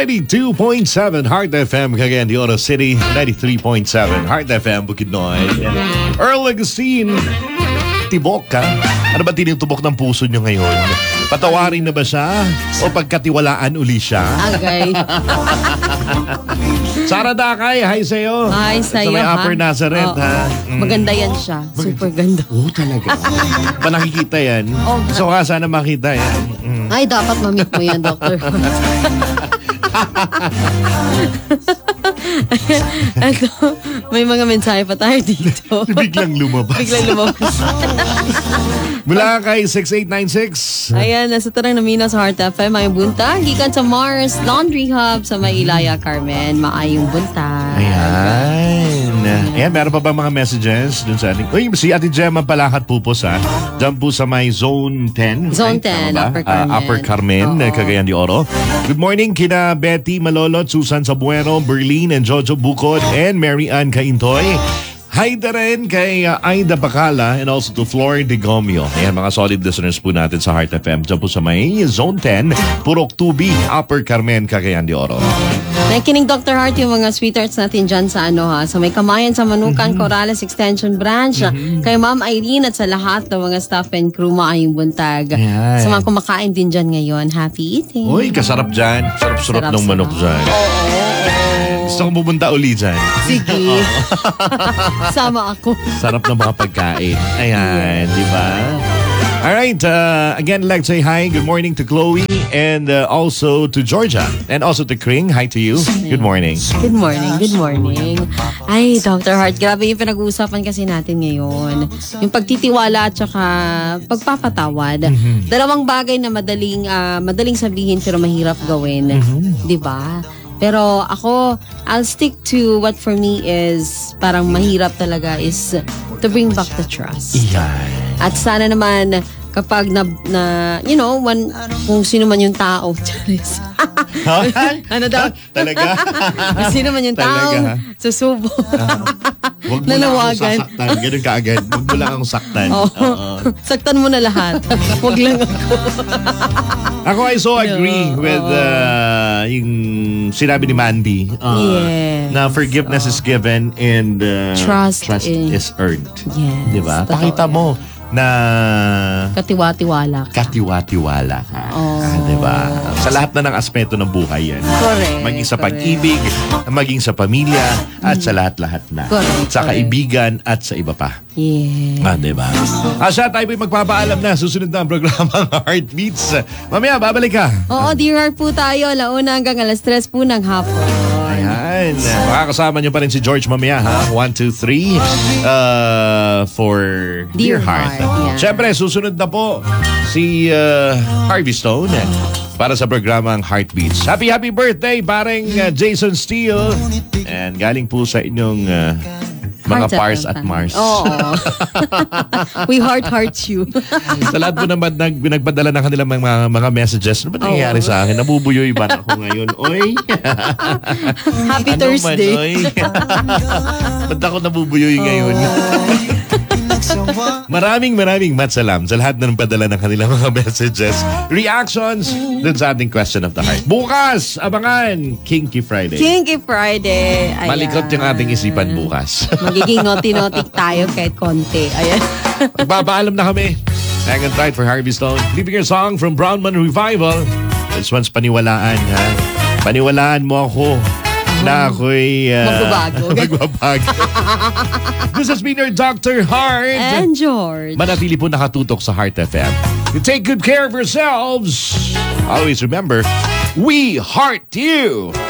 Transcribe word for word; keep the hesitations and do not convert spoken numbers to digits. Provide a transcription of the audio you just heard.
ninety-two point seven Heart F M, Cagayan de Oro City. ninety-three point seven Heart F M, Bukidnoy. Earl Agustin, tibok ka. Ano ba tinutubok ng puso nyo ngayon? Patawarin na ba siya? O pagkatiwalaan uli siya? Agay. Sara Dakay, hi sa'yo. Hi sa'yo, Sa may ha? Upper Nazareth, Oo. ha? Mm. Maganda yan siya. Super ganda. Oo, oh, talaga. Ba nakikita yan? Oh. Gusto ko nga sana makita yan. Mm. Ay, dapat ma-meet mo yan, Doctor. Ito, may mga mensahe pa tayo dito. Biglang lumabas. Biglang lumabas. Mula kay six eight nine six. Ayan, nasa tarang namina sa Heart F M. Maayong buntag. Gikan sa Mars Laundry Hub sa may Ilaya, Carmen. Maayong buntag. Ayan. Ayan, meron pa ba mga messages dun sa ating... Uy, si Ate Gemma Palakat Pupos, ha? Diyan po sa may Zone ten. Zone right? ten, Tama ba? Upper Carmen. Uh, Upper Carmen, Oo. Cagayan de Oro. Good morning kina Betty Malolot, Susan Sabueno, Berlin, and Jojo Bukod, and Mary Ann Caintoy. Hi na rin kay uh, Aida Bacala and also to Flor de Gomio. Ayan, mga solid listeners po natin sa Heart F M. Diyan po sa may Zone ten, Purok two B, Upper Carmen, Cagayan de Oro. Nakikinig Doctor Heart yung mga sweethearts natin dyan sa ano ha, sa may Kamayan sa Manukan, mm-hmm. Corales Extension Branch, mm-hmm. kay Ma'am Irene at sa lahat ng mga staff and crew, maayong buntag. Ayan. Sa mga kumakain din dyan ngayon, happy eating. Uy, kasarap dyan. Sarap-sarap ng manok dyan. Oo, oo, oo. Gusto kong pumunta uli dyan. Sige. Sama ako. Sarap ng mga pagkain. Ayan, di ba? Alright, uh, again, I'd like to say hi. Good morning to Chloe and uh, also to Georgia and also to Kring. Hi to you. Good morning. Good morning, good morning. Ay, Doctor Heart, grabe yung pinag-uusapan kasi natin ngayon. Yung pagtitiwala at saka pagpapatawad. Mm-hmm. Dalawang bagay na madaling uh, madaling sabihin pero mahirap gawin. Mm-hmm. 'Di ba? Pero ako, I'll stick to what for me is parang mahirap talaga is to bring back the trust. Yan. At sana naman kapag na, na you know, one, kung sino man yung tao. Ano daw? Talaga? Kung sino man yung tao, susubo. Huwag mo lang akong sasaktan. Ganun ka agad. Huwag mo lang akong saktan. Oh. Saktan mo na lahat. Huwag lang ako. Ako, I so agree no, with uh, yung sinabi ni Mandy. Uh, yes. Na forgiveness oh. is given and uh, trust, trust is, is earned. Yes. Diba? Pakita mo na katiwa-tiwala ka. Katiwa-tiwala ka. Oh. Ah, diba? Sa lahat na ng aspeto ng buhay yan. Correct. Maging sa correct. pag-ibig, maging sa pamilya, at sa lahat-lahat na. Correct, sa correct. kaibigan at sa iba pa. Yeah. Ah, diba? Asya, tayo po'y magpapaalam na. Susunod na ang programang Heartbeats. Mamaya, babalik ka. Oo, dear heart po tayo. Launa hanggang alas tres po ng hapon. Ayan. Makakasama nyo pa rin si George mamaya, ha? One, two, three. Uh, for Dear, Dear Heart. Heart. Yeah. Siyempre, susunod na po si uh, Harvey Stone para sa programang Heartbeats. Happy, happy birthday, parang uh, Jason Steele. And galing po sa inyong uh, mga Heart Pars at at Mars. Oo. We heart heart you. Sa lahat po naman nag, nagpadala ng kanilang mga, mga messages. Ano ba nangyayari oh. sa akin? Nabubuyoy ba ako ngayon? Oy! Happy ano Thursday. Man, oy? Ba't ako nabubuyoy oh. ngayon? Maraming maraming matsalam sa lahat ng padala ng kanilang mga messages, reactions dun sa ating question of the heart. Bukas, abangan, Kinky Friday. Kinky Friday. Ayan. Malikot yung ating isipan bukas. Magiging naughty-naughty tayo kahit konti. Ayan. Babaalam na kami. Hang on tight for Harvey Stone. Leaving your song from Brownman Revival. This one's paniwalaan, ha? Paniwalaan mo ako na ako'y uh, magbabago. magbabago. This has been your Doctor Heart. And George. Manatili po nakatutok sa Heart F M. You take good care of yourselves. Always remember, we heart you.